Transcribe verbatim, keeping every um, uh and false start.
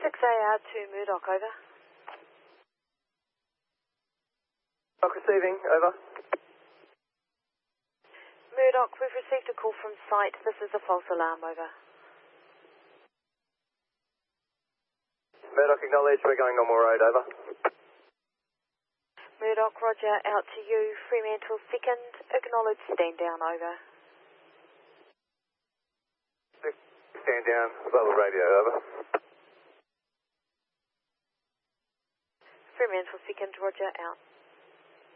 six A R to Murdoch, over. Murdoch receiving, over. Murdoch, we've received a call from site. This is a false alarm, over. Murdoch acknowledge, we're going normal road, over. Murdoch, roger, out to you. Fremantle second, acknowledge, stand down, over. Stand down, level radio, over. Fremantle second, roger, out.